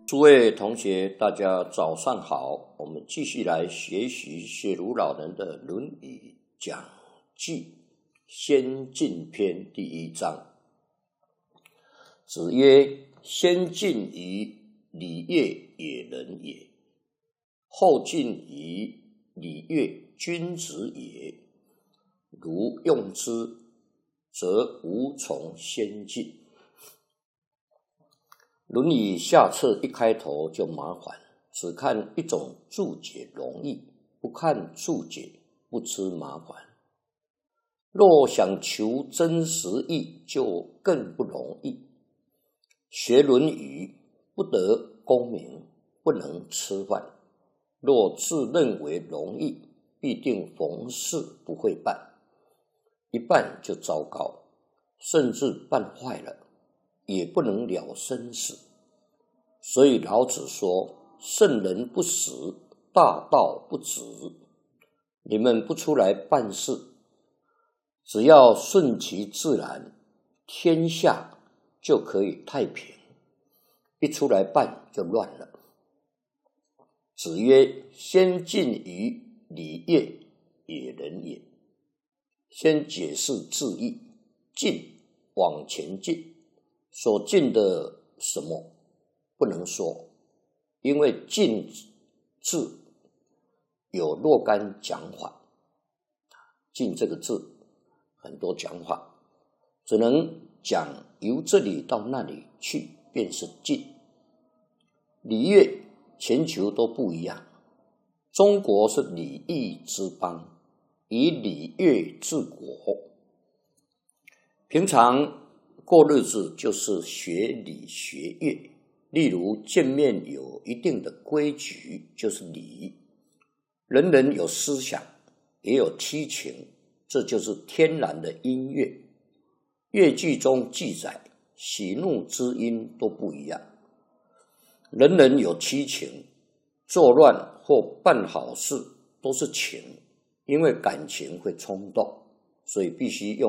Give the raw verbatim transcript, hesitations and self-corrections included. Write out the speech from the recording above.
诸位同学，大家早上好。我们继续来学习谢儒老人的《论语》讲记先进篇第一章。子曰：先进于礼乐也，人也；后进于礼乐，君子也。如用之，则无从先进。论语下册一开头就麻烦，只看一种注解容易，不看注解不知麻烦。若想求真实义，就更不容易。学论语不得功名，不能吃饭。若自认为容易，必定逢事不会办，一办就糟糕，甚至办坏了，也不能了生死。所以老子说：圣人不死，大道不止。你们不出来办事，只要顺其自然，天下就可以太平。一出来办就乱了。子曰：先进于礼乐也，人也。先解释字义，进往前进，所进的什么不能说，因为进字有若干讲法，进这个字很多讲法，只能讲由这里到那里去便是进。礼乐全球都不一样，中国是礼义之邦，以礼乐治国。平常过日子就是学礼学乐，例如见面有一定的规矩，就是礼。人人有思想，也有七情，这就是天然的音乐。乐句中记载喜怒之音都不一样。人人有七情，作乱或办好事都是情，因为感情会冲动，所以必须用